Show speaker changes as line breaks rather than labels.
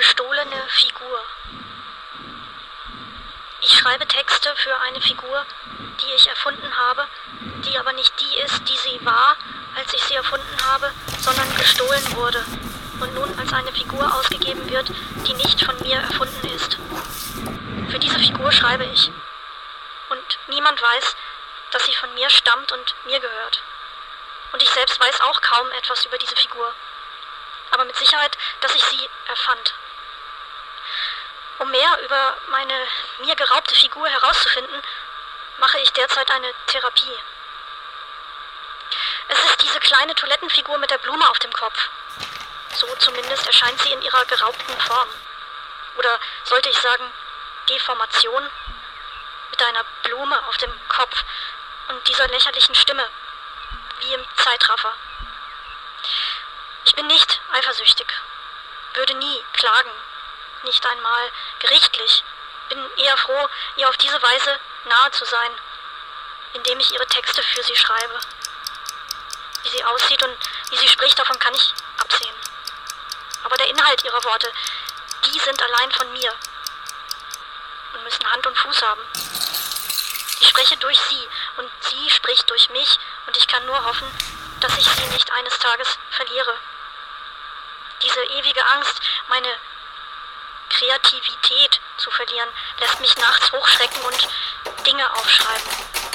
gestohlene Figur. Ich schreibe Texte für eine Figur, die ich erfunden habe, die aber nicht die ist, die sie war, als ich sie erfunden habe, sondern gestohlen wurde und nun als eine Figur ausgegeben wird, die nicht von mir erfunden ist. Für diese Figur schreibe ich. Und niemand weiß, dass sie von mir stammt und mir gehört. Und ich selbst weiß auch kaum etwas über diese Figur. Aber mit Sicherheit, dass ich sie erfand. Um mehr über meine mir geraubte Figur herauszufinden, mache ich derzeit eine Therapie. Es ist diese kleine Toilettenfigur mit der Blume auf dem Kopf. So zumindest erscheint sie in ihrer geraubten Form. Oder sollte ich sagen, Deformation? Mit einer Blume auf dem Kopf und dieser lächerlichen Stimme, wie im Zeitraffer. Ich bin nicht eifersüchtig, würde nie klagen, nicht einmal gerichtlich, bin eher froh, ihr auf diese Weise nahe zu sein, indem ich ihre Texte für sie schreibe. Wie sie aussieht und wie sie spricht, davon kann ich absehen. Aber der Inhalt ihrer Worte, die sind allein von mir und müssen Hand und Fuß haben. Ich spreche durch sie und sie spricht durch mich und ich kann nur hoffen, dass ich sie nicht eines Tages verliere. Diese ewige Angst, meine Kreativität zu verlieren, lässt mich nachts hochschrecken und Dinge aufschreiben.